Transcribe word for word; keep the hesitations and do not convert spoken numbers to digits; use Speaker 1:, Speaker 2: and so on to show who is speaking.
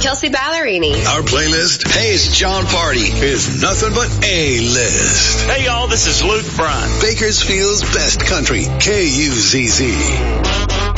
Speaker 1: Chelsea Ballerini.
Speaker 2: Our playlist, Hey, it's John Party, is nothing but A-list.
Speaker 3: Hey, y'all, this is Luke Bryan.
Speaker 2: Bakersfield's best country, K U Z Z.